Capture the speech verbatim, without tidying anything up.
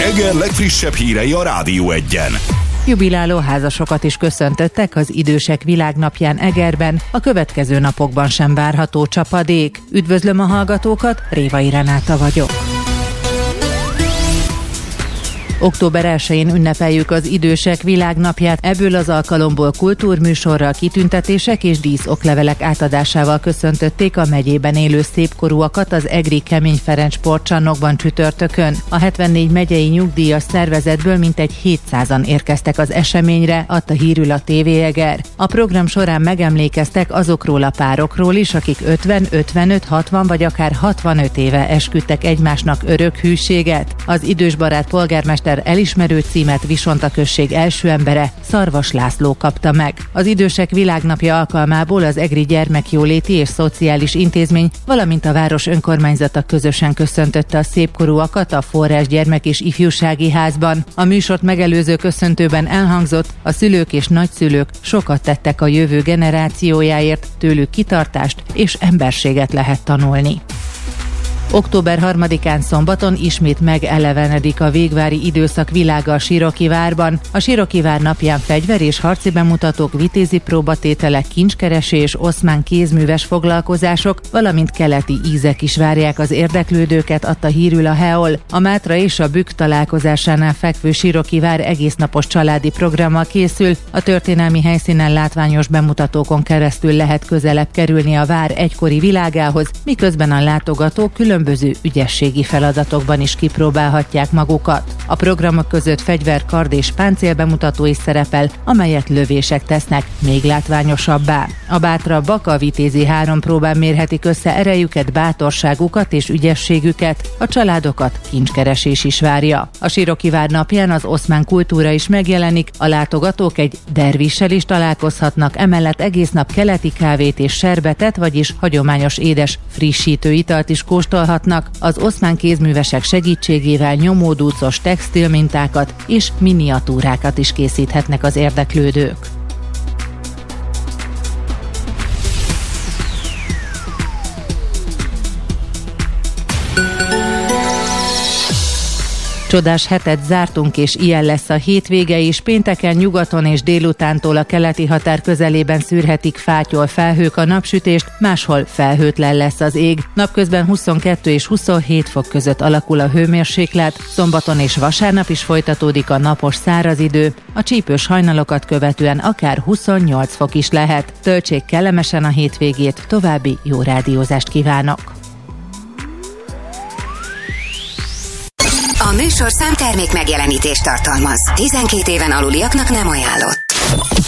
Eger legfrissebb hírei a Rádió Egyen. Jubiláló házasokat is köszöntöttek az Idősek Világnapján Egerben, a következő napokban sem várható csapadék. Üdvözlöm a hallgatókat, Révai Renáta vagyok. október elsején ünnepeljük az Idősek Világnapját, ebből az alkalomból kultúrműsorral, kitüntetések és díszoklevelek átadásával köszöntötték a megyében élő szépkorúakat az egri Kemény Ferenc sportcsarnokban csütörtökön. A hetvennégy megyei nyugdíjas szervezetből mintegy hétszázan érkeztek az eseményre, adta hírül a té vé Eger. A program során megemlékeztek azokról a párokról is, akik ötven, ötvenöt, hatvan vagy akár hatvanöt éve esküdtek egymásnak örök hűséget. Az idősbarát polgármester elismerő címet Visonta község első embere, Szarvas László kapta meg. Az Idősek Világnapja alkalmából az Egri Gyermekjóléti és Szociális Intézmény, valamint a város önkormányzata közösen köszöntötte a szépkorúakat a Forrás Gyermek és Ifjúsági Házban. A műsort megelőző köszöntőben elhangzott, a szülők és nagyszülők sokat tettek a jövő generációjáért, tőlük kitartást és emberséget lehet tanulni. október harmadikán szombaton ismét megelevenedik a végvári időszak világa a Sirokivárban. A Sirokivár napján fegyver és harci bemutatók, vitézi próbatételek, kincskeresés, oszmán kézműves foglalkozások, valamint keleti ízek is várják az érdeklődőket, adta hírül a Heol. A Mátra és a Bükk találkozásánál fekvő Sirokivár egésznapos családi programmal készül. A történelmi helyszínen látványos bemutatókon keresztül lehet közelebb kerülni a vár egykori világához, miközben a látogatók külön különböző ügyességi feladatokban is kipróbálhatják magukat. A programok között fegyver, kard és páncél bemutató is szerepel, amelyet lövések tesznek még látványosabbá. A bátrabbak a vitézi három próbán mérhetik össze erejüket, bátorságukat és ügyességüket, a családokat kincskeresés is várja. A Sirokivár napján az oszmán kultúra is megjelenik, a látogatók egy dervissel is találkozhatnak, emellett egész nap keleti kávét és serbetet, vagyis hagyományos édes frissítő italt is kóstolhatnak. Az oszmán kézművesek segítségével nyomódúcos textilmintákat és miniatúrákat is készíthetnek az érdeklődők. Csodás hetet zártunk, és ilyen lesz a hétvége is. Pénteken nyugaton és délutántól a keleti határ közelében szűrhetik fátyol felhők a napsütést, máshol felhőtlen lesz az ég. Napközben huszonkettő és huszonhét fok között alakul a hőmérséklet, szombaton és vasárnap is folytatódik a napos száraz idő, a csípős hajnalokat követően akár huszonnyolc fok is lehet. Töltsék kellemesen a hétvégét, további jó rádiózást kívánok! A műsorszám termék megjelenítést tartalmaz. tizenkét éven aluliaknak nem ajánlott.